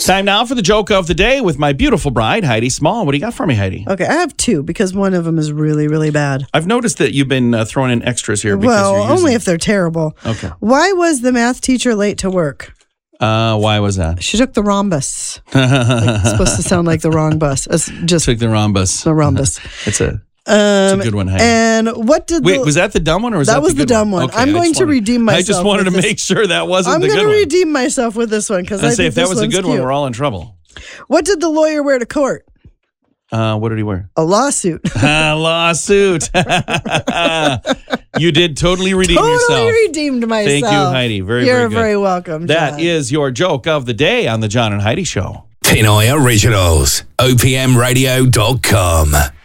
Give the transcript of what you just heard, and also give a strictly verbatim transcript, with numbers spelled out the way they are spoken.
Time now for the joke of the day with my beautiful bride, Heidi Small. What do you got for me, Heidi? Okay, I have two because one of them is really, really bad. I've noticed that you've been uh, throwing in extras here. Because Well, you're using... only if they're terrible. Okay. Why was the math teacher late to work? Uh, why was that? She took the rhombus. Like, it's supposed to sound like the wrong bus. It's just Took the rhombus. the rhombus. It's a, Um, it's a good one, Heidi. And what did Wait, the, was that the dumb one or was that, that was the, the good dumb one? Okay, I'm I going just to wanted- redeem myself. I just wanted to with this. make sure that wasn't I'm the good going one. to redeem myself with this one because I, I say think if that this was a one's good cute. one, we're all in trouble. What did the lawyer wear to court? Uh, what did he wear? A lawsuit. Ah, lawsuit. You did totally redeem totally yourself. redeemed myself. Thank you, Heidi. Very, You're very good. very welcome, That John. is your joke of the day on the John and Heidi Show. Pinoy Originals. O P M radio dot com.